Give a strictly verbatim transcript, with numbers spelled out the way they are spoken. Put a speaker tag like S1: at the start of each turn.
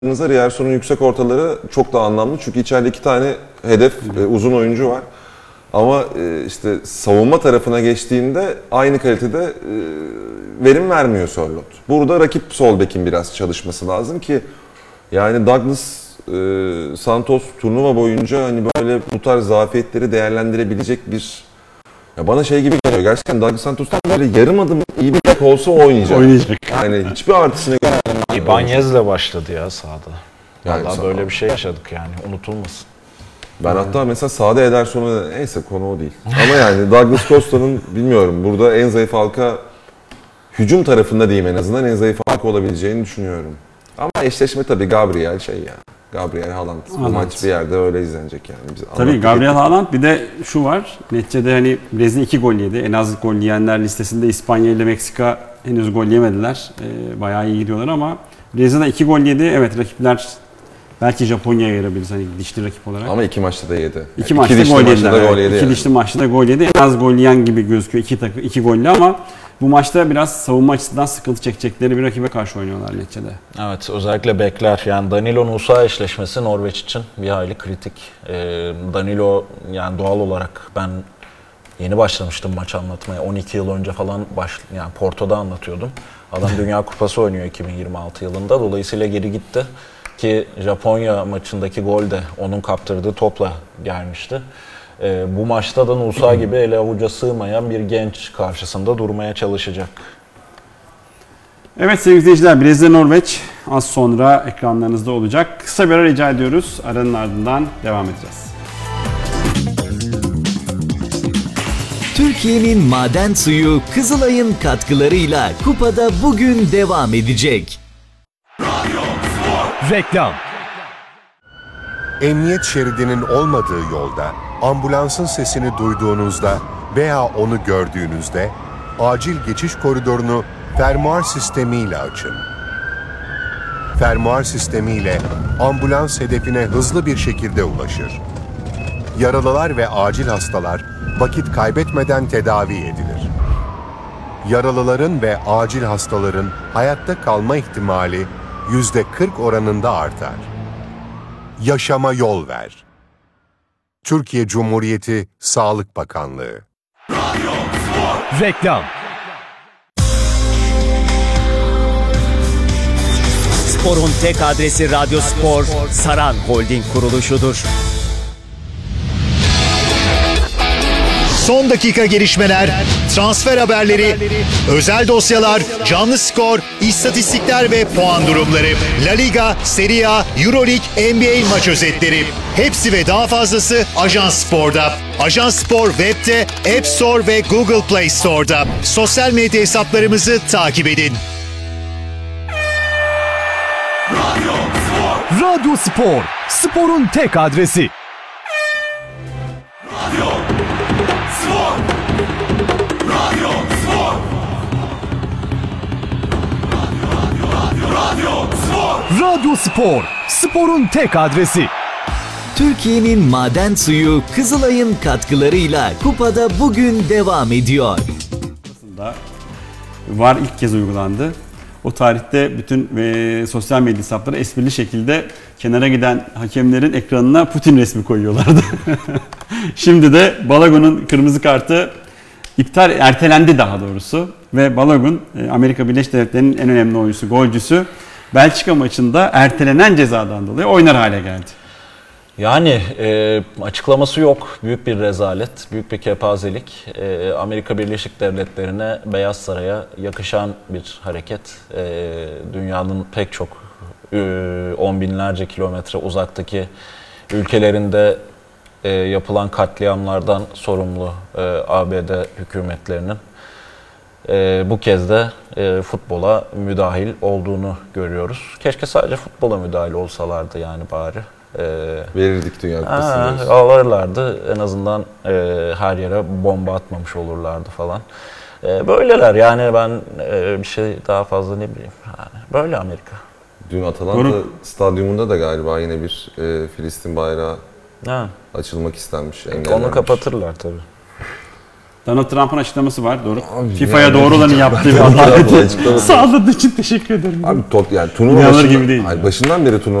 S1: Rierson'un yüksek ortaları çok daha anlamlı çünkü içeride iki tane hedef, e, uzun oyuncu var. Ama e, işte savunma tarafına geçtiğinde aynı kalitede e, verim vermiyor Sörloth. Burada rakip sol bekin biraz çalışması lazım ki yani Douglas e, Santos turnuva boyunca hani böyle bu tarz zafiyetleri değerlendirebilecek bir, ya bana şey gibi geliyor. Gerçekten Douglas Santos'tan böyle yarım adım iyi bir bek olsa o oynayacak.
S2: Oynayacak.
S1: Yani hiçbir artısını görmedim.
S3: İbanez'le başladı ya sahada.
S1: Yani
S3: Vallahi
S1: sağ-
S3: böyle bir şey yaşadık yani, unutulmasın.
S1: Ben hatta mesela sahada Ederson'a, neyse konu o değil. Ama yani Douglas Costa'nın bilmiyorum burada en zayıf halka, hücum tarafında diyeyim en azından en zayıf halka olabileceğini düşünüyorum. Ama eşleşme tabii Gabriel şey ya. Gabriel Haaland. Bu
S2: Haaland.
S1: maç bir yerde öyle izlenecek yani. Biz
S2: Tabii
S1: anlattık
S2: Gabriel
S1: ettik.
S2: Haaland, bir de şu var. Neticede hani Brezilya iki gol yedi. En az gol yiyenler listesinde İspanya ile Meksika henüz gol yemediler. Ee, bayağı iyi gidiyorlar ama Brezilya iki gol yedi. Evet, rakipler belki Japonya'ya yarabilir hani dişli rakip olarak.
S1: Ama iki maçta da yedi.
S2: İki
S1: Yani
S2: maçta
S1: dişli
S2: gol
S1: maçta
S2: yediler.
S1: da
S2: Evet.
S1: gol yedi
S2: İki
S1: yani.
S2: dişli maçta da gol yedi. En az gol yiyen gibi gözüküyor iki, takı, iki golle ama bu maçta biraz savunma açısından sıkıntı çekecekleri bir rakibe karşı oynuyorlar neticede.
S3: Evet, özellikle bekler. Yani Danilo-Nusa eşleşmesi Norveç için bir hayli kritik. Ee, Danilo yani doğal olarak, ben yeni başlamıştım maç anlatmaya. on iki yıl önce falan baş, yani Porto'da anlatıyordum. Adam Dünya Kupası oynuyor iki bin yirmi altı yılında. Dolayısıyla geri gitti. Ki Japonya maçındaki gol de onun kaptırdığı topla gelmişti. Ee, bu maçta da Nusa gibi ele avuca sığmayan bir genç karşısında durmaya çalışacak.
S2: Evet sevgili izleyiciler, Brezilya-Norveç az sonra ekranlarınızda olacak. Kısa bir ara rica ediyoruz. Aranın ardından devam edeceğiz.
S4: Türkiye'nin maden suyu Kızılay'ın katkılarıyla kupada bugün devam edecek.
S5: Reklam.
S6: Emniyet şeridinin olmadığı yolda, ambulansın sesini duyduğunuzda veya onu gördüğünüzde acil geçiş koridorunu fermuar sistemiyle açın. Fermuar sistemiyle ambulans hedefine hızlı bir şekilde ulaşır. Yaralılar ve acil hastalar vakit kaybetmeden tedavi edilir. Yaralıların ve acil hastaların hayatta kalma ihtimali yüzde kırk oranında artar. Yaşama yol ver. Türkiye Cumhuriyeti Sağlık Bakanlığı.
S5: Reklam.
S4: Sporun tek adresi Radyo Spor, Saran Holding kuruluşudur.
S7: Son dakika gelişmeler, transfer haberleri, özel dosyalar, canlı skor, istatistikler ve puan durumları, La Liga, Serie A, Euroleague, N B A maç özetleri. Hepsi ve daha fazlası Ajans Spor'da. Ajans Spor Web'de, App Store ve Google Play Store'da. Sosyal medya hesaplarımızı takip edin.
S5: Radyo Spor, sporun tek adresi. Radyo Spor, sporun tek adresi.
S4: Türkiye'nin maden suyu Kızılay'ın katkılarıyla kupada bugün devam ediyor.
S2: VAR ilk kez uygulandı. O tarihte bütün e, sosyal medya hesapları esprili şekilde kenara giden hakemlerin ekranına Putin resmi koyuyorlardı. Şimdi de Balogun'un kırmızı kartı iptal, ertelendi daha doğrusu. Ve Balogun, e, Amerika Birleşik Devletleri'nin en önemli oyuncusu, golcüsü, Belçika maçında ertelenen cezadan dolayı oynar hale geldi.
S3: Yani e, açıklaması yok. Büyük bir rezalet, büyük bir kepazelik. E, Amerika Birleşik Devletleri'ne, Beyaz Saray'a yakışan bir hareket. E, dünyanın pek çok e, on binlerce kilometre uzaktaki ülkelerinde e, yapılan katliamlardan sorumlu e, A B D hükümetlerinin e, bu kez de e, futbola müdahil olduğunu görüyoruz. Keşke sadece futbola müdahil olsalardı yani bari. Ee,
S1: Verirdik Dünya Kupası'nda.
S3: alırlardı. En azından e, her yere bomba atmamış olurlardı falan. E, böyleler yani, ben e, bir şey daha fazla ne bileyim. Yani böyle Amerika.
S1: Dün Atalanta
S2: Doğru.
S1: stadyumunda da galiba yine bir e, Filistin bayrağı
S3: Ha.
S1: açılmak istenmiş.
S3: Onu kapatırlar tabii.
S2: Donald Trump'ın açıklaması var. Doğru.
S1: Abi,
S2: FIFA'ya
S1: yani-
S2: doğru olanı yaptığı ve
S1: Açıklaması.
S2: adaleti sağladığı için teşekkür ederim.
S1: Abi tot, yani turnuva
S2: İnanılır
S1: başından,
S2: gibi değil
S1: Hayır,
S2: ya.
S1: başından beri turnuva